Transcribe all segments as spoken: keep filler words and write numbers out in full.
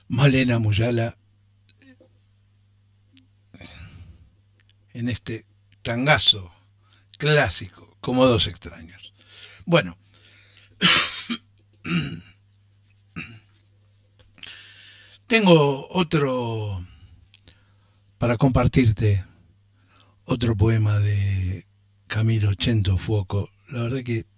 Malena Muyala en este tangazo clásico, como dos extraños. Bueno, tengo otro para compartirte, otro poema de Camilo Chento Fuoco. La verdad que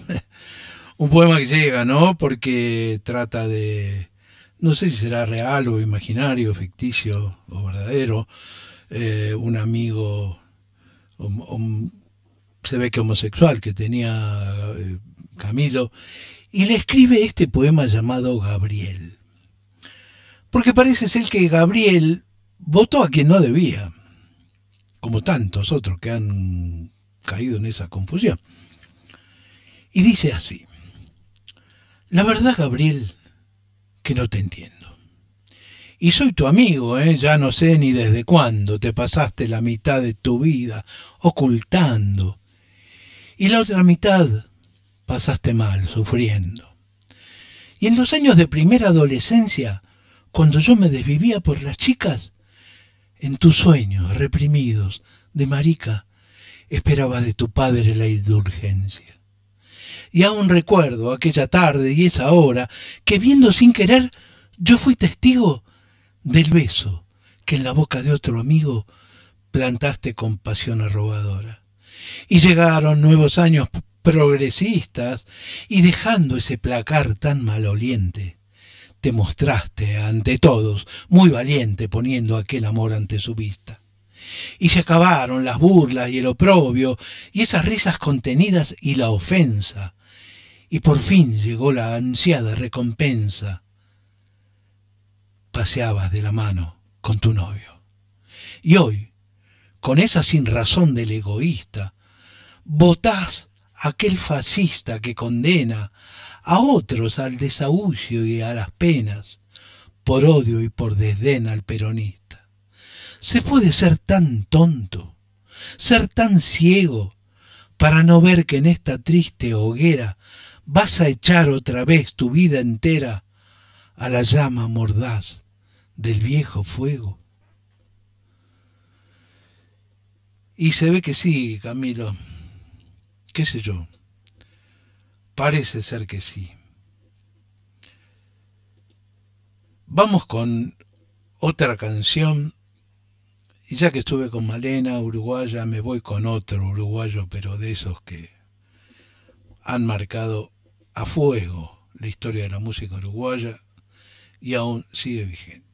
un poema que llega, ¿no? Porque trata de, no sé si será real o imaginario, ficticio o verdadero, eh, un amigo, o, o, se ve que homosexual, que tenía eh, Camilo, y le escribe este poema llamado Gabriel. Porque parece ser que Gabriel votó a quien no debía, como tantos otros que han caído en esa confusión. Y dice así: la verdad, Gabriel, que no te entiendo. Y soy tu amigo, ¿eh? Ya no sé ni desde cuándo te pasaste la mitad de tu vida ocultando. Y la otra mitad pasaste mal, sufriendo. Y en los años de primera adolescencia, cuando yo me desvivía por las chicas, en tus sueños reprimidos de marica, esperaba de tu padre la indulgencia. Y aún recuerdo aquella tarde y esa hora que, viendo sin querer, yo fui testigo del beso que en la boca de otro amigo plantaste con pasión arrobadora. Y llegaron nuevos años progresistas y, dejando ese placar tan maloliente, te mostraste ante todos muy valiente, poniendo aquel amor ante su vista. Y se acabaron las burlas y el oprobio y esas risas contenidas y la ofensa, y por fin llegó la ansiada recompensa. Paseabas de la mano con tu novio. Y hoy, con esa sinrazón del egoísta, votás a aquel fascista que condena a otros al desahucio y a las penas, por odio y por desdén al peronista. ¿Se puede ser tan tonto, ser tan ciego, para no ver que en esta triste hoguera vas a echar otra vez tu vida entera a la llama mordaz del viejo fuego? Y se ve que sí, Camilo, qué sé yo, parece ser que sí. Vamos con otra canción. Y ya que estuve con Malena, uruguaya, me voy con otro uruguayo, pero de esos que han marcado a fuego la historia de la música uruguaya y aún sigue vigente.